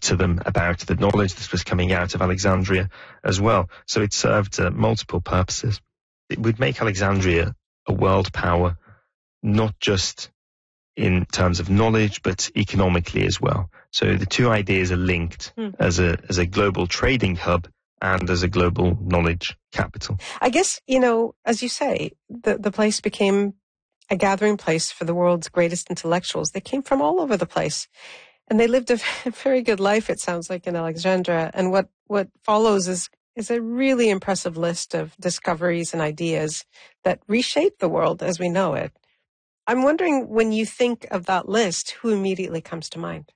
to them about the knowledge that was coming out of Alexandria as well. So it served multiple purposes. It would make Alexandria a world power, not just in terms of knowledge, but economically as well. So the two ideas are linked as a global trading hub and as a global knowledge capital. I guess, as you say, the place became a gathering place for the world's greatest intellectuals. They came from all over the place, and they lived a very good life, it sounds like, in Alexandria. And what follows is a really impressive list of discoveries and ideas that reshaped the world as we know it. I'm wondering, when you think of that list, who immediately comes to mind?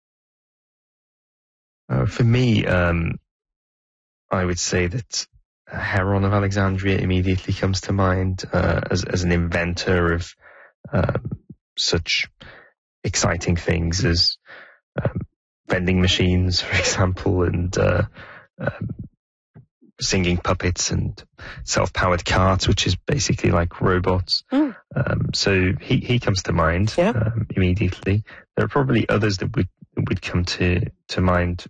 For me, I would say that Heron of Alexandria immediately comes to mind as an inventor of such exciting things as vending machines, for example, and singing puppets and self-powered carts, which is basically like robots. So he comes to mind immediately. There are probably others that would come to mind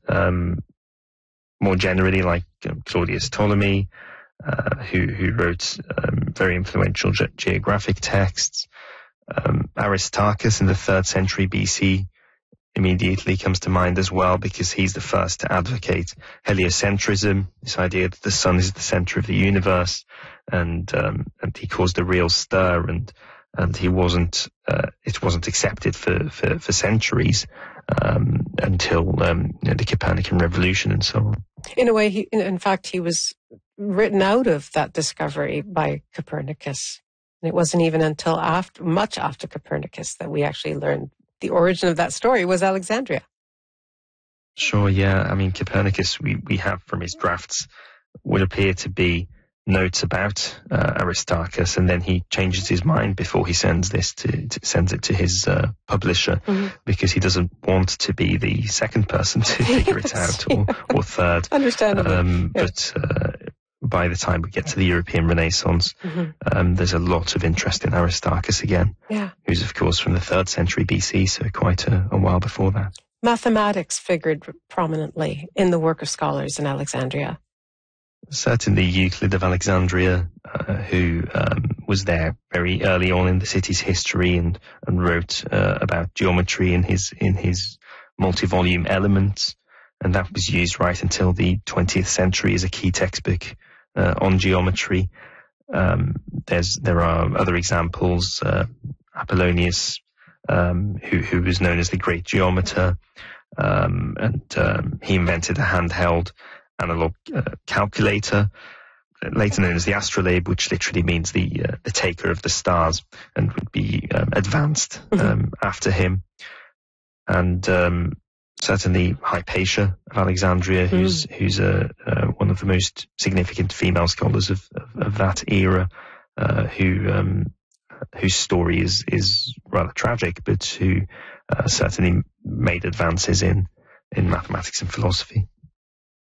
more generally, like Claudius Ptolemy, who wrote very influential geographic texts. Aristarchus in the 3rd century BC immediately comes to mind as well, because he's the first to advocate heliocentrism, this idea that the sun is the center of the universe, and he caused a real stir, and he wasn't it wasn't accepted for centuries until the Copernican revolution and so on. In a way, in fact, he was written out of that discovery by Copernicus. And it wasn't even until much after Copernicus that we actually learned the origin of that story was Alexandria. Sure, yeah. I mean, Copernicus, we have from his drafts, would appear to be notes about Aristarchus, and then he changes his mind before he sends sends it to his publisher, because he doesn't want to be the second person to figure it out, or third. Understandably. But by the time we get to the European Renaissance, there's a lot of interest in Aristarchus again, who's of course from the 3rd century BC, so quite a while before that. Mathematics figured prominently in the work of scholars in Alexandria. Certainly Euclid of Alexandria, who was there very early on in the city's history and wrote about geometry in his multi-volume Elements, and that was used right until the 20th century as a key textbook on geometry. There are other examples. Apollonius, who was known as the Great Geometer, and he invented a handheld analog calculator, later known as the astrolabe, which literally means the taker of the stars, and would be advanced after him. And certainly Hypatia of Alexandria, who's one of the most significant female scholars of that era, whose story is rather tragic, but who certainly made advances in mathematics and philosophy.